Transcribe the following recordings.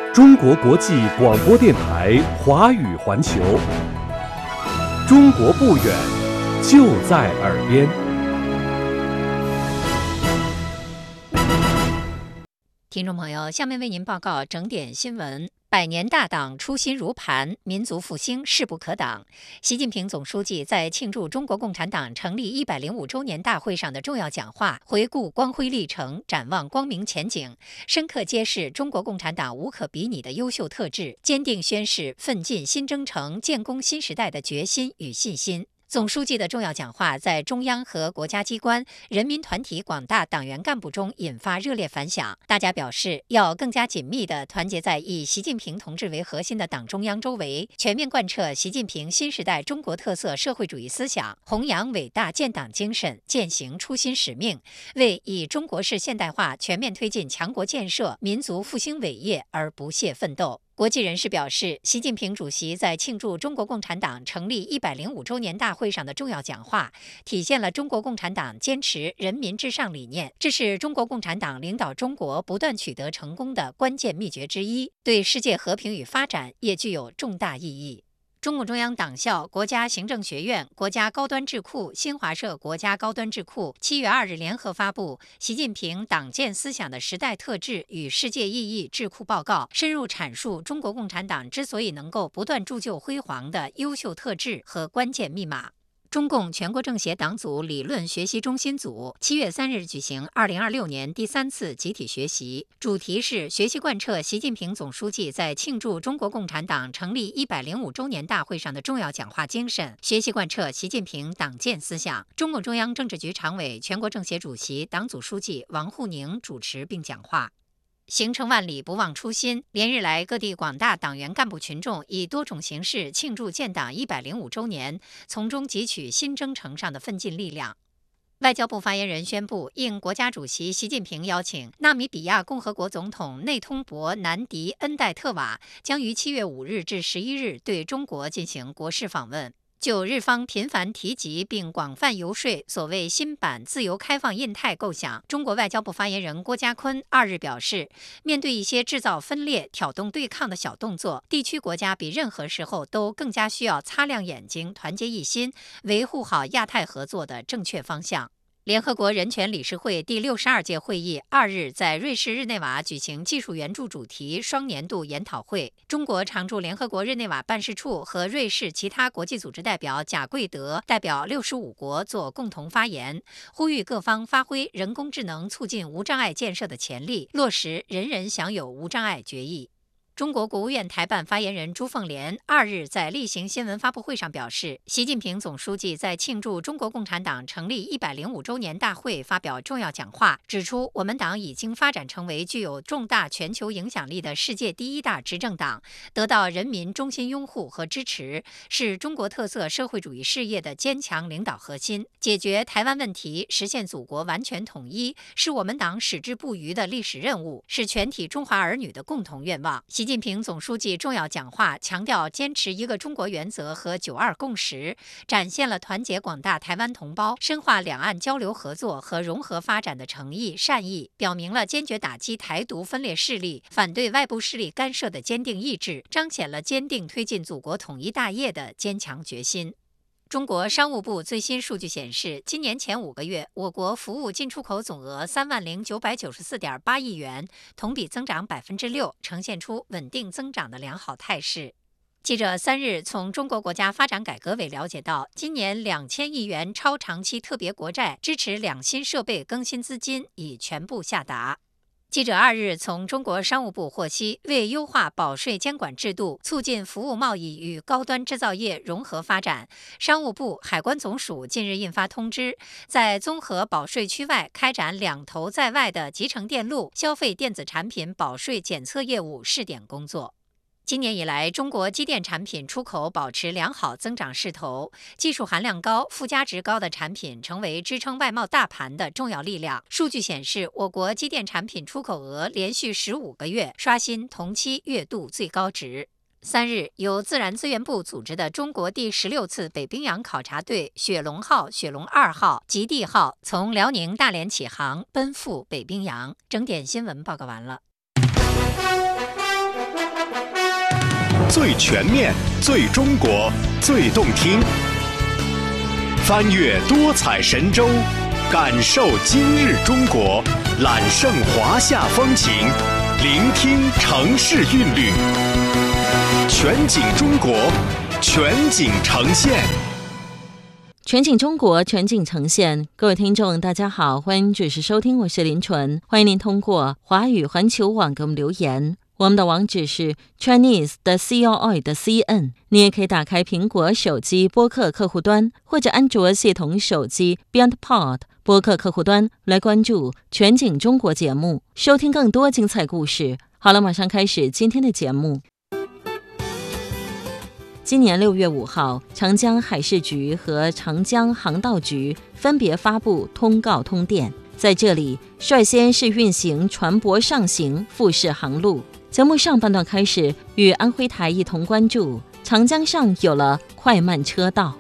中国国际广播电台华语环球，中国不远，就在耳边。 听众朋友，下面为您报告整点新闻。百年大党初心如磐，民族复兴势不可挡。习近平总书记在庆祝中国共产党成立105周年大会上的重要讲话，回顾光辉历程，展望光明前景，深刻揭示中国共产党无可比拟的优秀特质，坚定宣示奋进新征程、建功新时代的决心与信心。总书记的重要讲话在中央和国家机关、人民团体广大党员干部中引发热烈反响。大家表示要更加紧密地团结在以习近平同志为核心的党中央周围，全面贯彻习近平新时代中国特色社会主义思想，弘扬伟大建党精神，践行初心使命，为以中国式现代化全面推进强国建设、民族复兴伟业而不懈奋斗。国际人士表示，习近平主席在庆祝中国共产党成立105周年大会上的重要讲话，体现了中国共产党坚持人民至上理念，这是中国共产党领导中国不断取得成功的关键秘诀之一，对世界和平与发展也具有重大意义。中共中央党校、国家行政学院、国家高端智库、新华社国家高端智库7月2日联合发布《习近平党建思想的时代特质与世界意义智库报告》，深入阐述中国共产党之所以能够不断铸就辉煌的优秀特质和关键密码。中共全国政协党组理论学习中心组7月3日举行2026年第3次集体学习，主题是学习贯彻习近平总书记在庆祝中国共产党成立105周年大会上的重要讲话精神，学习贯彻习近平党建思想。中共中央政治局常委、全国政协主席、党组书记王沪宁主持并讲话。行程万里不忘初心，连日来各地广大党员干部群众以多种形式庆祝建党105周年，从中汲取新征程上的奋进力量。外交部发言人宣布，应国家主席习近平邀请，纳米比亚共和国总统内通博南迪恩代特瓦将于7月5日至11日对中国进行国事访问。就日方频繁提及并广泛游说所谓新版自由开放印太构想，中国外交部发言人郭家坤2日表示，面对一些制造分裂、挑动对抗的小动作，地区国家比任何时候都更加需要擦亮眼睛，团结一心，维护好亚太合作的正确方向。联合国人权理事会第62届会议2日在瑞士日内瓦举行技术援助主题双年度研讨会。中国常驻联合国日内瓦办事处和瑞士其他国际组织代表贾贵德代表65国作共同发言，呼吁各方发挥人工智能促进无障碍建设的潜力，落实人人享有无障碍决议。中国国务院台办发言人朱凤莲2日在例行新闻发布会上表示，习近平总书记在庆祝中国共产党成立105周年大会发表重要讲话，指出我们党已经发展成为具有重大全球影响力的世界第一大执政党，得到人民衷心拥护和支持，是中国特色社会主义事业的坚强领导核心。解决台湾问题、实现祖国完全统一，是我们党矢志不渝的历史任务，是全体中华儿女的共同愿望。习近平总书记重要讲话强调坚持一个中国原则和9·2共识，展现了团结广大台湾同胞、深化两岸交流合作和融合发展的诚意善意，表明了坚决打击台独分裂势力、反对外部势力干涉的坚定意志，彰显了坚定推进祖国统一大业的坚强决心。中国商务部最新数据显示，今年前5个月，我国服务进出口总额30994.8亿元，同比增长6%，呈现出稳定增长的良好态势。记者3日从中国国家发展改革委了解到，今年2000亿元超长期特别国债支持两新设备更新资金已全部下达。记者2日从中国商务部获悉，为优化保税监管制度，促进服务贸易与高端制造业融合发展，商务部、海关总署近日印发通知，在综合保税区外开展两头在外的集成电路、消费电子产品保税检测业务试点工作。今年以来，中国机电产品出口保持良好增长势头，技术含量高、附加值高的产品成为支撑外贸大盘的重要力量。数据显示，我国机电产品出口额连续15个月刷新同期月度最高值。3日，由自然资源部组织的中国第16次北冰洋考察队雪龙号、雪龙2号、极地号从辽宁大连起航，奔赴北冰洋。整点新闻报告完了。 最全面、最中国、最动听。翻越多彩神州，感受今日中国，揽胜华夏风情，聆听城市韵律。全景中国，全景呈现。 全景中国，全景呈现。各位听众大家好，欢迎准时收听，我是林纯。欢迎您通过华语环球网给我们留言，我们的网址是 Chinese 的 COI 的 CN。 你也可以打开苹果手机播客客户端，或者安卓系统手机 BeyondPod 播客客户端来关注全景中国节目，收听更多精彩故事。好了，马上开始今天的节目。今年6月5号，长江海事局和长江航道局分别发布通告通电，在这里率先是运行船舶上行复式航路。节目上半段开始，与安徽台一同关注长江上有了快慢车道。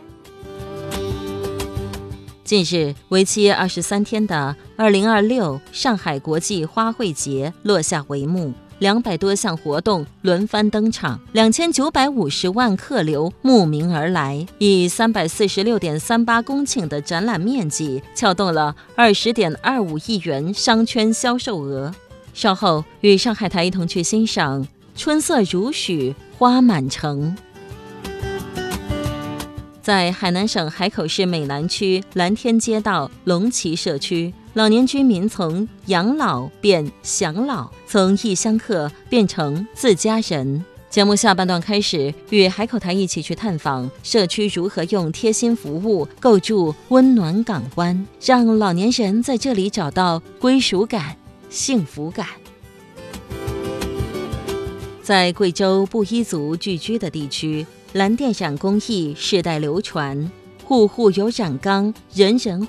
近日，为期23天的2026上海国际花卉节落下帷幕，200多项活动轮番登场，2950万客流慕名而来，以346.38公顷的展览面积撬动了20.25亿元商圈销售额。稍后与上海台一同去欣赏春色如许，花满城。在海南省海口市美南区蓝天街道龙旗社区，老年居民从养老变享老，从异乡客变成自家人。节目下半段开始，与海口台一起去探访社区如何用贴心服务构筑温暖港湾，让老年人在这里找到归属感、幸福感。在贵州布依族聚居的地区，蓝电染工艺世代流传，户户有染缸，人人